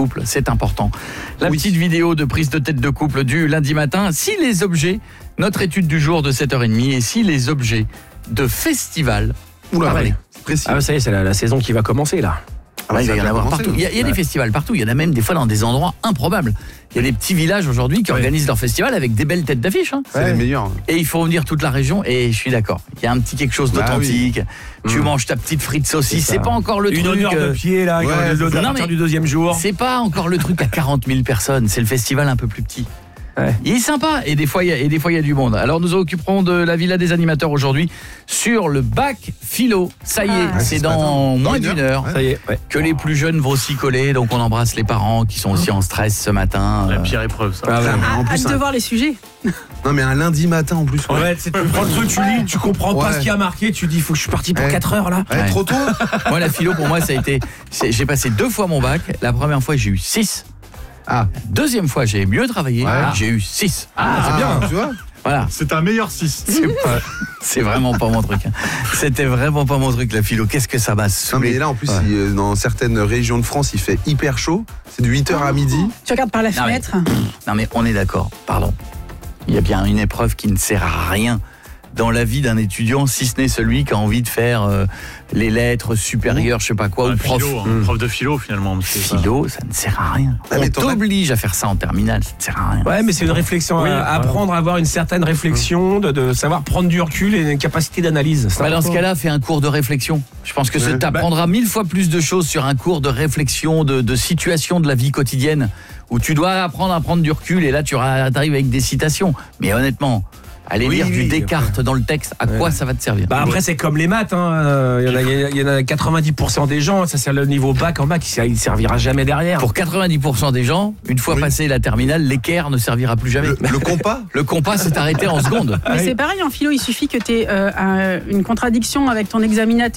couple, c'est important. La petite vidéo de prise de tête de couple du lundi matin. Si les objets, notre étude du jour de 7h30, et si les objets de festival... Oula, allez. c'est précis. Ah, ça y est, c'est la saison qui va commencer là. Il va y en avoir commencé, partout. Il y a des festivals partout. Il y en a même des fois dans des endroits improbables. Il y a des petits villages aujourd'hui qui organisent leur festival avec des belles têtes d'affiche. C'est les meilleurs. Et il faut venir toute la région. Et je suis d'accord. Il y a un petit quelque chose d'authentique. Tu manges ta petite frite saucisse. C'est pas encore le Une truc. odeur de pied là, à partir du deuxième jour. C'est pas encore le truc à 40 000 personnes. C'est le festival un peu plus petit. Ouais. Il est sympa et des fois il y a du monde. Alors nous occuperons de la villa des animateurs aujourd'hui sur le bac philo. Ça y est, c'est dans moins d'une heure. Ça y est, Que les plus jeunes vont s'y coller. Donc on embrasse les parents qui sont aussi en stress ce matin. La pire épreuve, ça. En plus, Hâte de voir les sujets. non mais un lundi matin en plus. Ouais, tu prends le truc, tu lis, tu comprends pas ce qui a marqué, tu dis faut que je suis parti pour 4 heures là. Ouais, trop tôt. Moi la philo pour moi ça a été... j'ai passé 2 fois mon bac. La première fois j'ai eu 6. Deuxième fois j'ai mieux travaillé. J'ai eu 6. C'est bien, tu vois. Voilà. C'est un meilleur 6. C'est vraiment pas mon truc. C'était vraiment pas mon truc la philo. Qu'est-ce que ça m'a Non saoulé. mais là en plus dans certaines régions de France il fait hyper chaud. C'est de 8h à midi. Tu regardes par la fenêtre. Non mais on est d'accord, pardon. Il y a bien une épreuve qui ne sert à rien dans la vie d'un étudiant, si ce n'est celui qui a envie de faire les lettres supérieures, je sais pas quoi, ou prof. Philo, prof de philo finalement. Philo, ça ne sert à rien. Ah, mais On t'oblige à faire ça en terminale, ça ne sert à rien. Ouais, mais c'est une réflexion, apprendre à avoir une certaine réflexion, de savoir prendre du recul et une capacité d'analyse. Dans ce cas-là, fais un cours de réflexion. Je pense que ça t'apprendra 1000 fois plus de choses sur un cours de réflexion, de situation de la vie quotidienne, où tu dois apprendre à prendre du recul, et là tu arrives avec des citations. Mais honnêtement... Aller lire du Descartes dans le texte, à quoi ça va te servir? Après c'est comme les maths, il y en a 90% des gens, ça c'est le niveau bac, en bac il servira jamais derrière. Pour 90% des gens, une fois passé la terminale, l'équerre ne servira plus jamais. Le compas Le compas s'est arrêté en seconde. Mais c'est pareil en philo, il suffit que tu aies une contradiction avec ton examinateur.